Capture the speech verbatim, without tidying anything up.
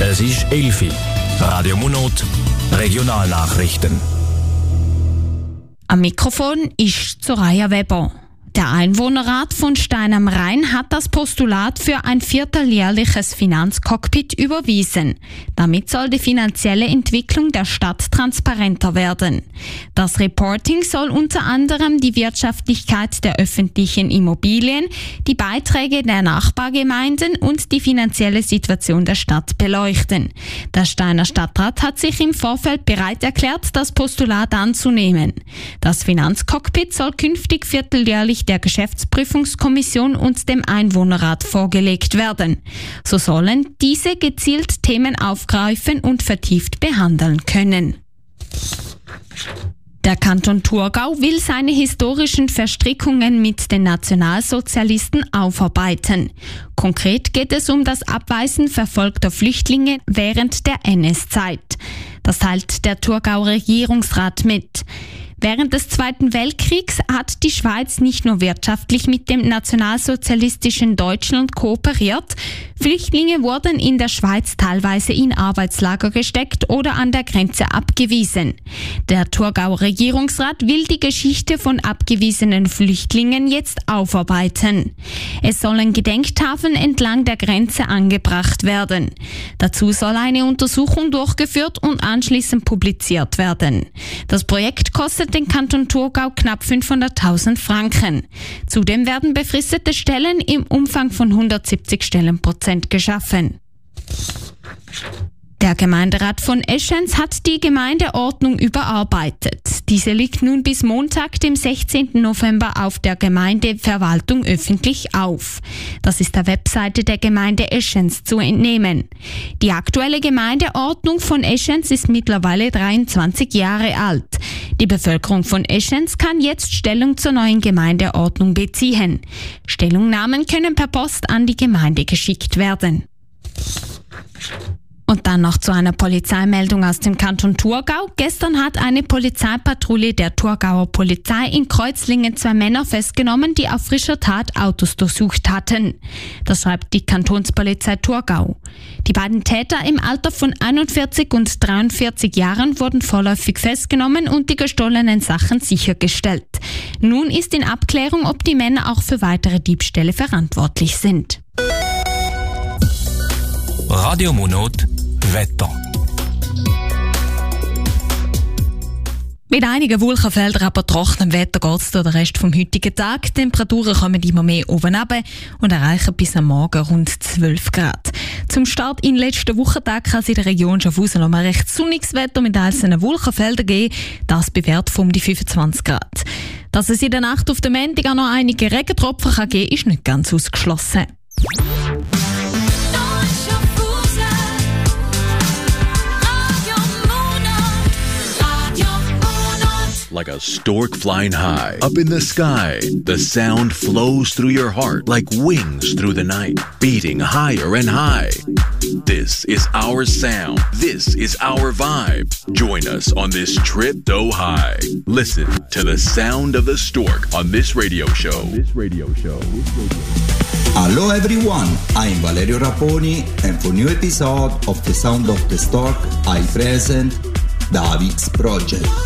Es ist elf Uhr. Radio Monat, Regionalnachrichten. Am Mikrofon ist Soraya Weber. Der Einwohnerrat von Stein am Rhein hat das Postulat für ein vierteljährliches Finanzcockpit überwiesen. Damit soll die finanzielle Entwicklung der Stadt transparenter werden. Das Reporting soll unter anderem die Wirtschaftlichkeit der öffentlichen Immobilien, die Beiträge der Nachbargemeinden und die finanzielle Situation der Stadt beleuchten. Der Steiner Stadtrat hat sich im Vorfeld bereit erklärt, das Postulat anzunehmen. Das Finanzcockpit soll künftig vierteljährlich der Geschäftsprüfungskommission und dem Einwohnerrat vorgelegt werden. So sollen diese gezielt Themen aufgreifen und vertieft behandeln können. Der Kanton Thurgau will seine historischen Verstrickungen mit den Nationalsozialisten aufarbeiten. Konkret geht es um das Abweisen verfolgter Flüchtlinge während der N S-Zeit. Das teilt der Thurgauer Regierungsrat mit. Während des Zweiten Weltkriegs hat die Schweiz nicht nur wirtschaftlich mit dem nationalsozialistischen Deutschland kooperiert, Flüchtlinge wurden in der Schweiz teilweise in Arbeitslager gesteckt oder an der Grenze abgewiesen. Der Thurgauer Regierungsrat will die Geschichte von abgewiesenen Flüchtlingen jetzt aufarbeiten. Es sollen Gedenktafeln entlang der Grenze angebracht werden. Dazu soll eine Untersuchung durchgeführt und anschließend publiziert werden. Das Projekt kostet den Kanton Thurgau knapp fünfhunderttausend Franken. Zudem werden befristete Stellen im Umfang von hundertsiebzig Stellenprozent geschaffen. Der Gemeinderat von Eschenz hat die Gemeindeordnung überarbeitet. Diese liegt nun bis Montag, dem sechzehnten November, auf der Gemeindeverwaltung öffentlich auf. Das ist der Webseite der Gemeinde Eschenz zu entnehmen. Die aktuelle Gemeindeordnung von Eschenz ist mittlerweile dreiundzwanzig Jahre alt. Die Bevölkerung von Eschenz kann jetzt Stellung zur neuen Gemeindeordnung beziehen. Stellungnahmen können per Post an die Gemeinde geschickt werden. Und dann noch zu einer Polizeimeldung aus dem Kanton Thurgau. Gestern hat eine Polizeipatrouille der Thurgauer Polizei in Kreuzlingen zwei Männer festgenommen, die auf frischer Tat Autos durchsucht hatten. Das schreibt die Kantonspolizei Thurgau. Die beiden Täter im Alter von einundvierzig und dreiundvierzig Jahren wurden vorläufig festgenommen und die gestohlenen Sachen sichergestellt. Nun ist in Abklärung, ob die Männer auch für weitere Diebstähle verantwortlich sind. Radio Monat Wetter. Mit einigen Wolkenfeldern, aber trockenem Wetter geht es durch den Rest vom heutigen Tag. Die Temperaturen kommen immer mehr oben runter und erreichen bis am Morgen rund zwölf Grad. Zum Start in den letzten Wochentag kann es in der Region Schaffhausen noch mal recht sonniges Wetter mit einzelnen Wolkenfeldern geben. Das bei Wert von um die fünfundzwanzig Grad. Dass es in der Nacht auf den Montag auch noch einige Regentropfen kann geben, ist nicht ganz ausgeschlossen. Like a stork flying high, up in the sky, the sound flows through your heart like wings through the night, beating higher and high. This is our sound. This is our vibe. Join us on this trip so high. Listen to the sound of the stork on this radio show. This radio show. Hello everyone, I'm Valerio Raponi, and for new episode of The Sound of the Stork, I present the Avix Project.